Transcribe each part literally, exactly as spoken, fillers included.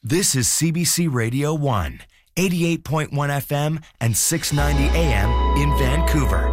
This is C B C Radio one, eighty-eight point one F M and six ninety A M in Vancouver.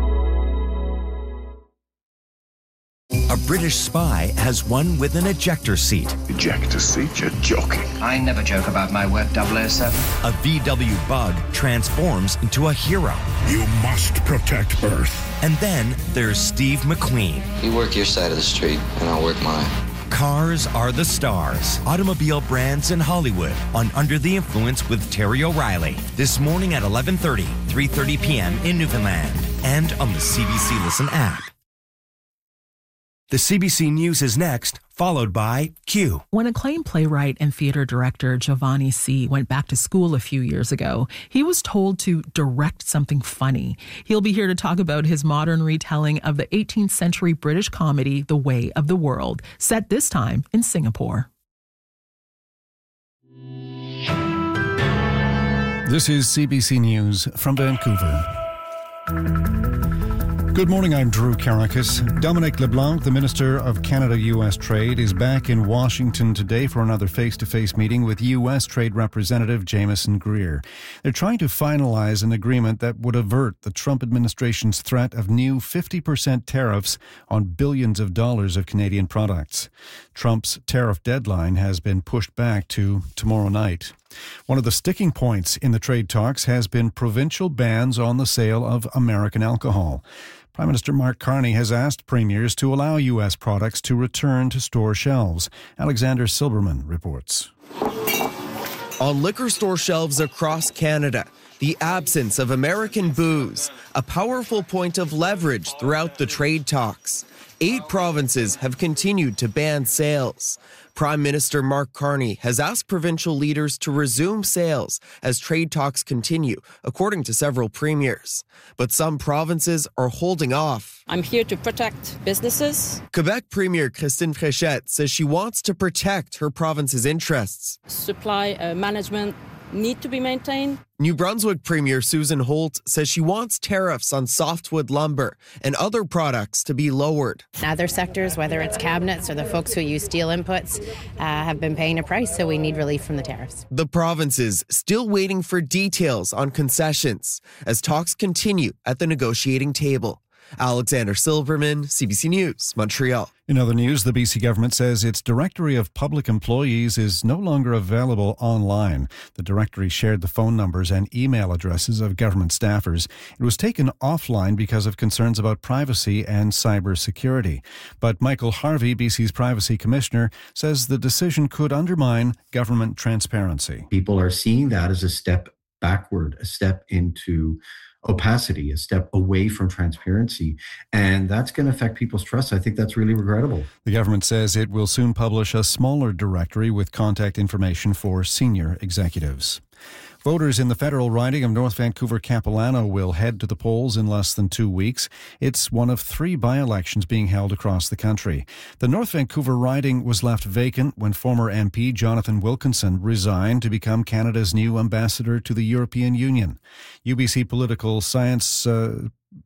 A British spy has one with an ejector seat. Ejector seat? You're joking. I never joke about my work, double oh seven. A V W bug transforms into a hero. You must protect Earth. And then there's Steve McQueen. You work your side of the street, and I'll work mine. Cars are the stars. Automobile brands in Hollywood on Under the Influence with Terry O'Reilly. This morning at eleven thirty, three thirty p.m. in Newfoundland. And on the C B C Listen app. The C B C News is next, followed by Q. When acclaimed playwright and theater director Giovanni C. went back to school a few years ago, he was told to direct something funny. He'll be here to talk about his modern retelling of the eighteenth century British comedy, The Way of the World, set this time in Singapore. This is C B C News from Vancouver. Good morning, I'm Drew Karakis. Dominic LeBlanc, the Minister of Canada-U S Trade, is back in Washington today for another face-to-face meeting with U S Trade Representative Jameson Greer. They're trying to finalize an agreement that would avert the Trump administration's threat of new fifty percent tariffs on billions of dollars of Canadian products. Trump's tariff deadline has been pushed back to tomorrow night. One of the sticking points in the trade talks has been provincial bans on the sale of American alcohol. Prime Minister Mark Carney has asked premiers to allow U S products to return to store shelves. Alexander Silberman reports. On liquor store shelves across Canada, the absence of American booze, a powerful point of leverage throughout the trade talks. Eight provinces have continued to ban sales. Prime Minister Mark Carney has asked provincial leaders to resume sales as trade talks continue, according to several premiers. But some provinces are holding off. I'm here to protect businesses. Quebec Premier Christine Fréchette says she wants to protect her province's interests. Supply uh, management need to be maintained. New Brunswick Premier Susan Holt says she wants tariffs on softwood lumber and other products to be lowered. Other sectors, whether it's cabinets or the folks who use steel inputs, uh, have been paying a price, so we need relief from the tariffs. The provinces still waiting for details on concessions as talks continue at the negotiating table. Alexander Silberman, C B C News, Montreal. In other news, the B C government says its directory of public employees is no longer available online. The directory shared the phone numbers and email addresses of government staffers. It was taken offline because of concerns about privacy and cyber security. But Michael Harvey, B C's Privacy Commissioner, says the decision could undermine government transparency. People are seeing that as a step backward, a step into opacity, a step away from transparency, and that's going to affect people's trust. I think that's really regrettable. The government says it will soon publish a smaller directory with contact information for senior executives. Voters in the federal riding of North Vancouver-Capilano will head to the polls in less than two weeks. It's one of three by-elections being held across the country. The North Vancouver riding was left vacant when former M P Jonathan Wilkinson resigned to become Canada's new ambassador to the European Union. U B C political science uh,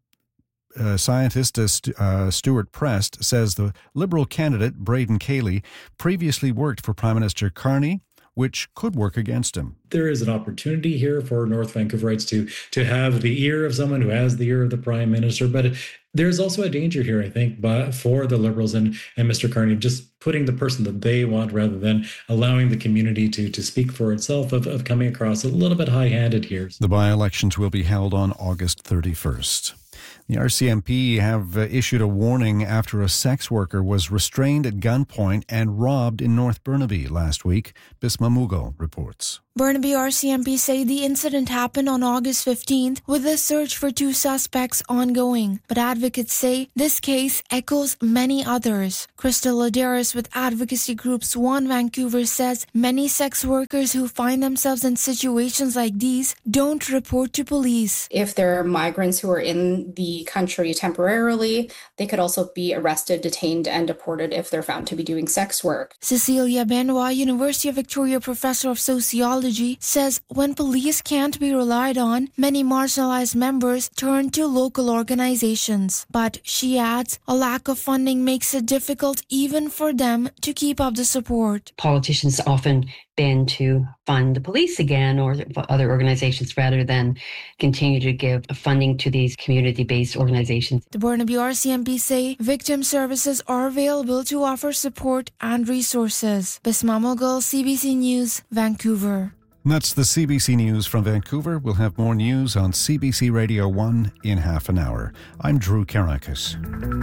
Uh, scientist uh, St- uh, Stuart Prest says the Liberal candidate, Braden Cayley, previously worked for Prime Minister Carney, which could work against him. There is an opportunity here for North Vancouverites to to have the ear of someone who has the ear of the Prime Minister, but there's also a danger here, I think, but for the Liberals and, and Mister Carney, just putting the person that they want rather than allowing the community to to speak for itself, of, of coming across a little bit high-handed here. The by-elections will be held on August thirty-first. The R C M P have uh, issued a warning after a sex worker was restrained at gunpoint and robbed in North Burnaby last week. Bisma Mugo reports. Burnaby R C M P say the incident happened on August fifteenth with a search for two suspects ongoing. But advocates say this case echoes many others. Crystal Ladaris with advocacy group Swan Vancouver says many sex workers who find themselves in situations like these don't report to police. If there are migrants who are in the the country temporarily. They could also be arrested, detained, and deported if they're found to be doing sex work. Cecilia Benoit, University of Victoria professor of sociology, says when police can't be relied on, many marginalized members turn to local organizations. But she adds, a lack of funding makes it difficult even for them to keep up the support. Politicians often bend to fund the police again or other organizations rather than continue to give funding to these community-based organizations. The Burnaby R C M P say victim services are available to offer support and resources. Bisma Mughal, C B C News, Vancouver. That's the C B C News from Vancouver. We'll have more news on C B C Radio one in half an hour. I'm Drew Karakis.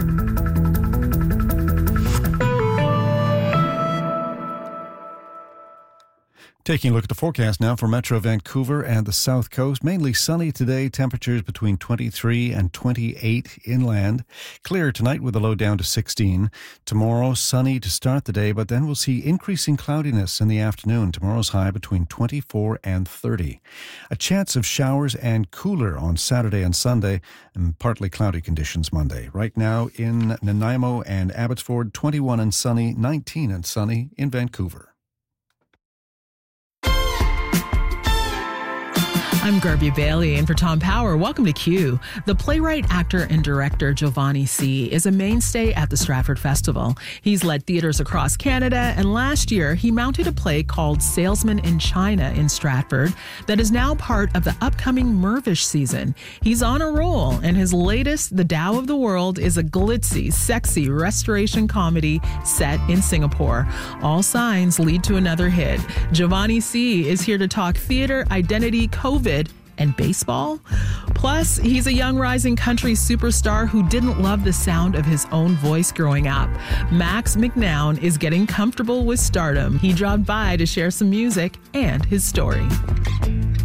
Taking a look at the forecast now for Metro Vancouver and the South Coast. Mainly sunny today, temperatures between twenty-three and twenty-eight inland. Clear tonight with a low down to sixteen. Tomorrow, sunny to start the day, but then we'll see increasing cloudiness in the afternoon. Tomorrow's high between twenty-four and thirty. A chance of showers and cooler on Saturday and Sunday, and partly cloudy conditions Monday. Right now in Nanaimo and Abbotsford, twenty-one and sunny, nineteen and sunny in Vancouver. I'm Garby Bailey, and for Tom Power, welcome to Q. The playwright, actor, and director Giovanni C. is a mainstay at the Stratford Festival. He's led theaters across Canada, and last year he mounted a play called Salesman in China in Stratford that is now part of the upcoming Mirvish season. He's on a roll, and his latest, The Tao of the World, is a glitzy, sexy restoration comedy set in Singapore. All signs lead to another hit. Giovanni C. is here to talk theater, identity, COVID, and baseball. Plus, he's a young rising country superstar who didn't love the sound of his own voice growing up. Max McNown is getting comfortable with stardom. He dropped by to share some music and his story.